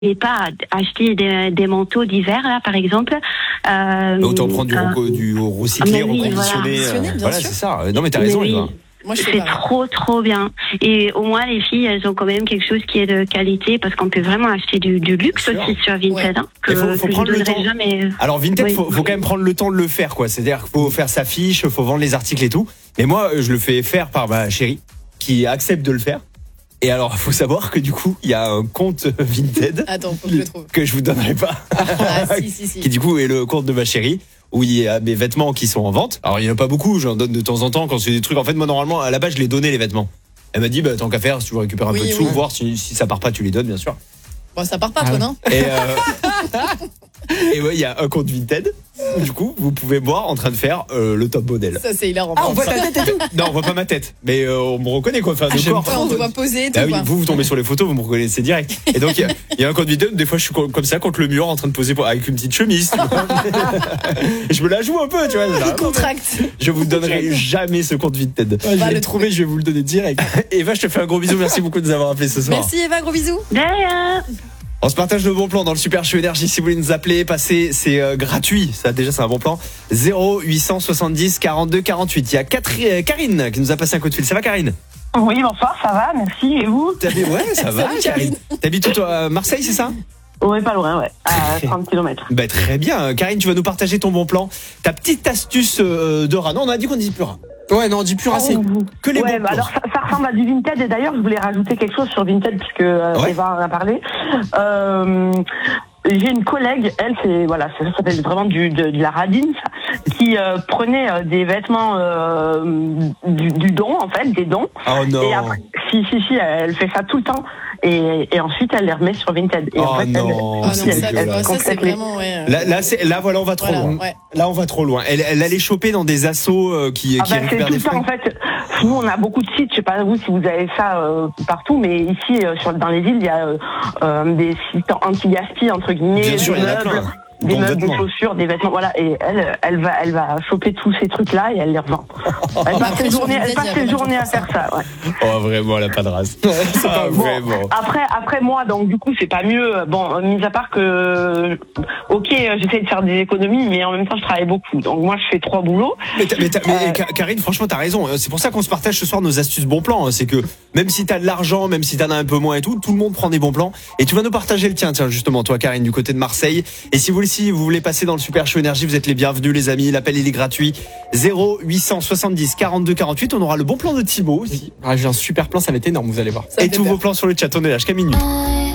n'arrivez pas à acheter des manteaux d'hiver, là, par exemple. Autant prendre du recyclé, oui, reconditionné. Voilà, C'est ça. Non, mais t'as raison, Eva. Moi, je sais C'est pas. trop bien. Et au moins, les filles, elles ont quand même quelque chose qui est de qualité, parce qu'on peut vraiment acheter du luxe Bien sûr. aussi sur Vinted, hein, Il faut que prendre je le donnerai temps. jamais. Alors Vinted, Oui. faut quand même prendre le temps de le faire, quoi. C'est-à-dire qu'il faut faire sa fiche, faut vendre les articles et tout. Et moi, je le fais faire par ma chérie, qui accepte de le faire. Et alors, faut savoir que du coup, il y a un compte Vinted Attends, faut que je le trouve. que je vous donnerai pas, Ah, si. qui du coup est le compte de ma chérie, où il y a mes vêtements qui sont en vente. Alors il y en a pas beaucoup, j'en donne de temps en temps quand c'est des trucs. En fait, moi normalement à la base je les donnais les vêtements. Elle m'a dit tant qu'à faire, si tu veux récupérer un peu de sous, voir si ça part pas, tu les donnes bien sûr. Bon, ça part pas, toi, non? Et ouais, il y a un compte Vinted. Du coup, vous pouvez me voir en train de faire le top modèle. Ça, c'est hilarant. On voit ta tête et tout. Non, on voit pas ma tête, mais on me reconnaît quoi. Enfin, de corps. Ouais, on te voit poser et tout, Ah oui, quoi. vous tombez sur les photos, vous me reconnaissez direct. Et donc il y a un compte Vinted. Des fois, je suis comme ça contre le mur, en train de poser avec une petite chemise. Tu vois. Et je me la joue un peu, tu vois. Contract. Je vous donnerai jamais ce compte Vinted. Je vais le trouver, je vais vous le donner direct. Eva, je te fais un gros bisou. Merci beaucoup de nous avoir appelés ce soir. Merci, Eva, gros bisous. D'ailleurs. On se partage le bon plan dans le Super Show Énergie. Si vous voulez nous appeler, passez, c'est gratuit. Ça, déjà, c'est un bon plan. 0870 42 48. Il y a Karine qui nous a passé un coup de fil. Ça va, Karine? Oui, bonsoir, ça va, merci. Et vous? Ouais, ça va, Salut, Karine. T'habites où, toi, à Marseille, c'est ça? Oui, pas loin, ouais. À 30 km. Bah, très bien. Karine, tu vas nous partager ton bon plan. Ta petite astuce de rat. Non, on a dit qu'on disait plus rat. Ouais, non, dis plus assez. Que les Ouais, bons bah plans. alors ça ressemble à du Vinted. Et d'ailleurs, je voulais rajouter quelque chose sur Vinted puisque Eva en a parlé. J'ai une collègue, elle, ça s'appelle vraiment de la radine, ça, qui prenait des vêtements du don, en fait, des dons. Oh non. Et après, si, elle fait ça tout le temps. Et ensuite, elle les remet sur Vinted. Et en fait, non. Ah non, c'est ça, dégueulasse. c'est vraiment, ouais. Là, voilà, on va trop loin. Ouais. Là, on va trop loin. Elle allait choper dans des assos qui c'est récupèrent tout des le temps, fringues. en fait. Nous, on a beaucoup de sites. Je sais pas vous si vous avez ça partout, mais ici, dans les îles, il y a des sites anti-gaspi entre guillemets, Bien sûr, il y en a plein. des Dont meubles, des vêtements. chaussures, des vêtements, voilà. Et elle va choper tous ces trucs-là et elle les revend. Elle passe Après, ses sur journées, Vinted, il y a à vraiment faire ça. Ouais. Oh, vraiment, elle a pas de race. Ah, Bon, vraiment. après moi, donc du coup, c'est pas mieux. Bon, mis à part que, ok, j'essaie de faire des économies, mais en même temps, je travaille beaucoup. Donc moi, je fais 3 boulots. Mais Karine, franchement, t'as raison. C'est pour ça qu'on se partage ce soir nos astuces bons plans. C'est que même si t'as de l'argent, même si t'en as un peu moins et tout le monde prend des bons plans. Et tu vas nous partager le tien, tiens, justement, toi, Karine, du côté de Marseille. Et si vous voulez passer dans le Super Show Énergie, vous êtes les bienvenus, les amis. L'appel, il est gratuit. 0870 42 48. On aura le bon plan de Thibaut aussi. Ah, j'ai un super plan, ça va être énorme, vous allez voir. Ça me Et fait tous peur. vos plans sur le chat. On est là jusqu'à minuit.